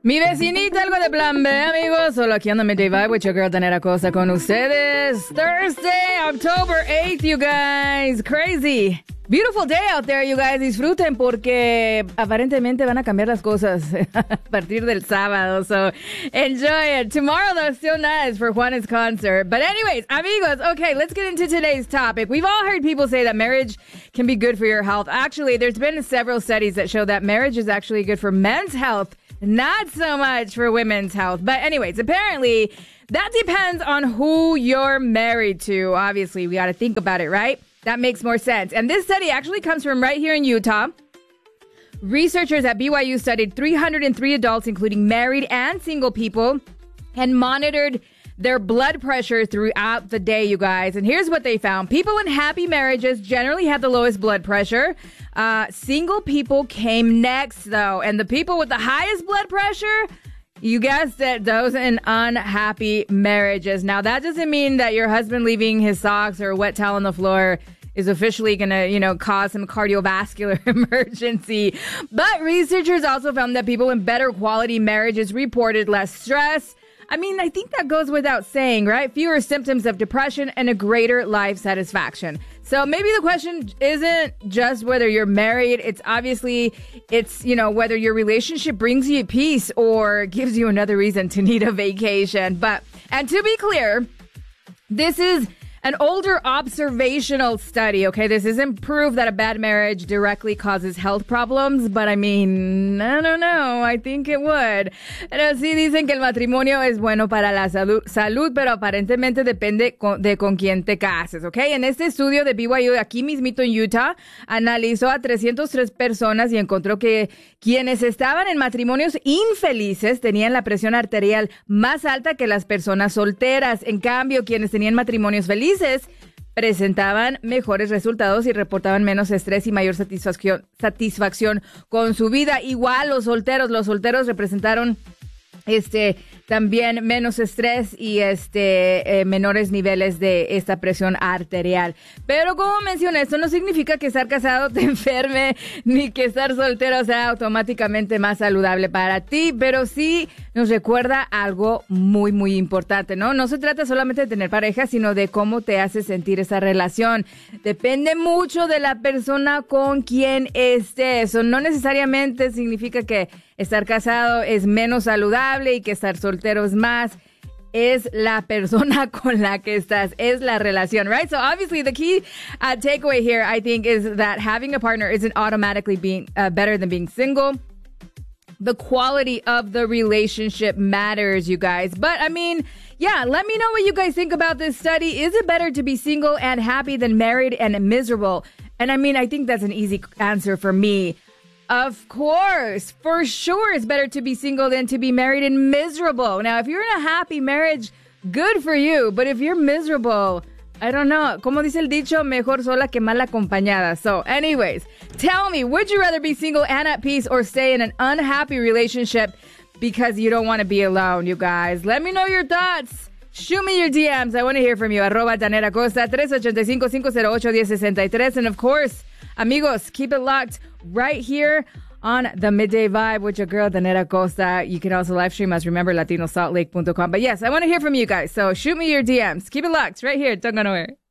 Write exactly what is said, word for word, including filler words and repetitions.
Mi vecinita, algo de plan B, amigos. Solo aquí on the Midday Vibe with your girl, Danera Cosa, con ustedes. Thursday, October eighth, you guys. Crazy. Beautiful day out there, you guys. Disfruten porque aparentemente van a cambiar las cosas a partir del sábado. So enjoy it. Tomorrow, though, still nice for Juanes concert. But anyways, amigos, okay, let's get into today's topic. We've all heard people say that marriage can be good for your health. Actually, there's been several studies that show that marriage is actually good for men's health, not so much for women's health. But anyways, apparently that depends on who you're married to. Obviously, we got to think about it, right? That makes more sense. And this study actually comes from right here in Utah. Researchers at B Y U studied three hundred three adults, including married and single people, and monitored their blood pressure throughout the day, you guys. And here's what they found. People in happy marriages generally have the lowest blood pressure. Uh, single people came next, though. And the people with the highest blood pressure, you guessed it, those in unhappy marriages. Now, that doesn't mean that your husband leaving his socks or a wet towel on the floor is officially going to, you know, cause some cardiovascular emergency. But researchers also found that people in better quality marriages reported less stress. I mean, I think that goes without saying, right? Fewer symptoms of depression and a greater life satisfaction. So maybe the question isn't just whether you're married. It's obviously, it's, you know, whether your relationship brings you peace or gives you another reason to need a vacation. But, and to be clear, this is an older observational study, okay? This isn't proof that a bad marriage directly causes health problems, but I mean, I don't know, I think it would. Pero sí dicen que el matrimonio es bueno para la salud, salud pero aparentemente depende con, de con quién te cases, okay? En este estudio de B Y U, aquí mismito en Utah, analizó a trescientas tres personas y encontró que quienes estaban en matrimonios infelices tenían la presión arterial más alta que las personas solteras. En cambio, quienes tenían matrimonios felices presentaban mejores resultados y reportaban menos estrés y mayor satisfacción, satisfacción con su vida. Igual los solteros, los solteros representaron este también menos estrés y este eh, menores niveles de esta presión arterial. Pero como mencioné, esto no significa que estar casado te enferme ni que estar soltero sea automáticamente más saludable para ti, pero sí nos recuerda algo muy muy importante, ¿no? No se trata solamente de tener pareja, sino de cómo te hace sentir esa relación. Depende mucho de la persona con quien estés. Eso no necesariamente significa que estar casado es menos saludable y que estar soltero es más. Es la persona con la que estás, es la relación, right? So obviously the key uh, takeaway here, I think, is that having a partner isn't automatically being uh, better than being single. The quality of the relationship matters, you guys. But I mean, yeah, let me know what you guys think about this study. Is it better to be single and happy than married and miserable? And I mean, I think that's an easy answer for me. Of course, for sure, it's better to be single than to be married and miserable. Now, if you're in a happy marriage, good for you. But if you're miserable, I don't know. Como dice el dicho, mejor sola que mal acompañada. So, anyways, tell me, would you rather be single and at peace or stay in an unhappy relationship because you don't want to be alone, you guys? Let me know your thoughts. Shoot me your D Ms. I want to hear from you. Arroba Danera Costa, tres ocho cinco, cinco cero ocho, uno cero seis tres. And of course, amigos, keep it locked right here on the Midday Vibe with your girl, Danera Costa. You can also live stream us, remember, latino salt lake dot com. But yes, I want to hear from you guys. So shoot me your D Ms. Keep it locked right here. Don't go nowhere.